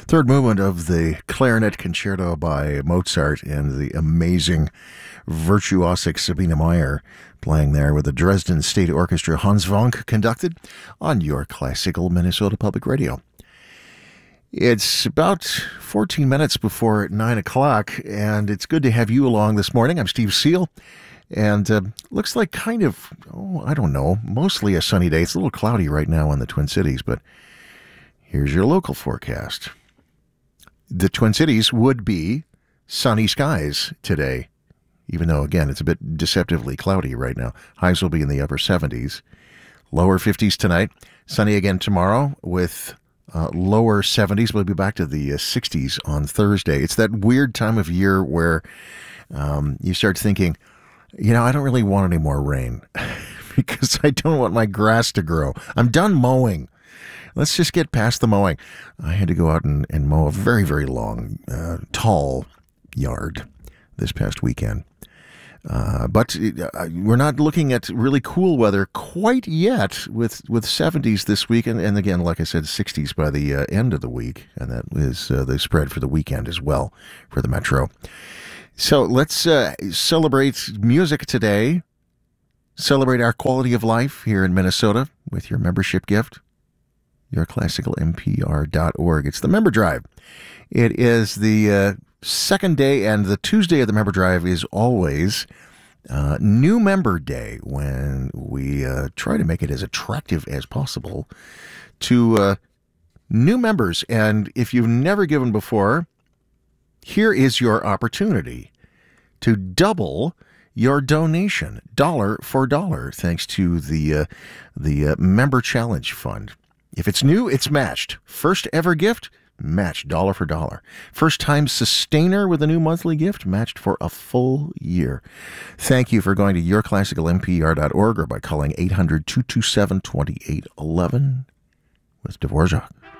Third movement of the Clarinet Concerto by Mozart and the amazing virtuosic Sabine Meyer playing there with the Dresden State Orchestra. Hans Wank conducted on your classical Minnesota Public Radio. It's about 14 minutes before 9 o'clock, and it's good to have you along this morning. I'm Steve Seal, and looks like kind of, I don't know, mostly a sunny day. It's a little cloudy right now in the Twin Cities, but here's your local forecast. The Twin Cities would be sunny skies today, even though, again, it's a bit deceptively cloudy right now. Highs will be in the upper 70s, lower 50s tonight, sunny again tomorrow with lower 70s. We'll be back to the 60s on Thursday. It's that weird time of year where you start thinking, I don't really want any more rain because I don't want my grass to grow. I'm done mowing. Let's just get past the mowing. I had to go out and mow a very, very long, tall yard this past weekend. But we're not looking at really cool weather quite yet with 70s this week. And again, like I said, 60s by the end of the week. And that is the spread for the weekend as well for the Metro. So let's celebrate music today. Celebrate our quality of life here in Minnesota with your membership gift. YourClassicalMPR.org. It's the Member Drive. It is the second day, and the Tuesday of the Member Drive is always New Member Day, when we try to make it as attractive as possible to new members. And if you've never given before, here is your opportunity to double your donation, dollar for dollar, thanks to the Member Challenge Fund. If it's new, it's matched. First ever gift, matched dollar for dollar. First time sustainer with a new monthly gift, matched for a full year. Thank you for going to YourClassicalMPR.org or by calling 800-227-2811 with Dvorak.